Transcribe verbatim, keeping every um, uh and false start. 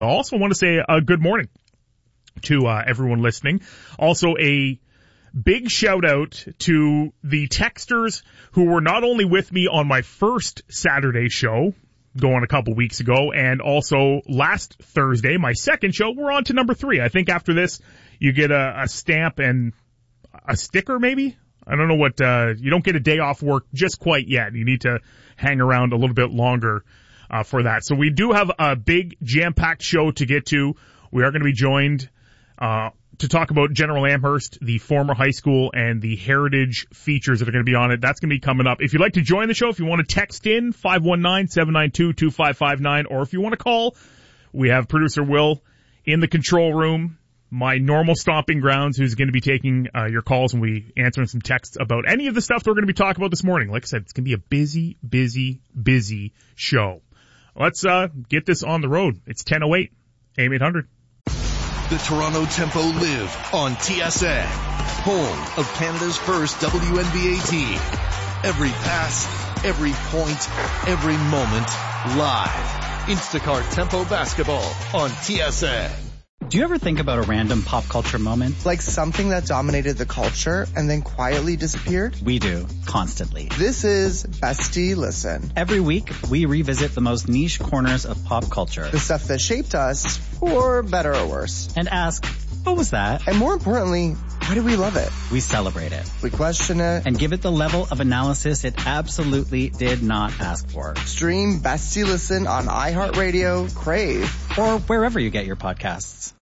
I also want to say a good morning to uh, everyone listening. Also a big shout out to the texters who were not only with me on my first Saturday show going a couple weeks ago, and also last Thursday, my second show. We're on to number three. I think after this, you get a, a stamp and a sticker maybe? I don't know what, uh, you don't get a day off work just quite yet. You need to hang around a little bit longer uh, for that. So we do have a big jam-packed show to get to. We are going to be joined uh, to talk about General Amherst, the former high school, and the heritage features that are going to be on it. That's going to be coming up. If you'd like to join the show, if you want to text in, five one nine, seven nine two, two five five nine, or if you want to call, we have producer Will in the control room, my normal stomping grounds, who's going to be taking uh, your calls and we answering some texts about any of the stuff that we're going to be talking about this morning. Like I said, it's going to be a busy, busy, busy show. Let's uh, get this on the road. It's ten oh eight, A M eight hundred. The Toronto Tempo live on T S N, home of Canada's first W N B A team. Every pass, every point, every moment, live. Instacart Tempo Basketball on T S N. Do you ever think about a random pop culture moment? Like something that dominated the culture and then quietly disappeared? We do, constantly. This is Bestie Listen. Every week, we revisit the most niche corners of pop culture. The stuff that shaped us, for better or worse. And ask, what was that? And more importantly, why do we love it? We celebrate it. We question it. And give it the level of analysis it absolutely did not ask for. Stream Bestie Listen on iHeartRadio, Crave, or wherever you get your podcasts.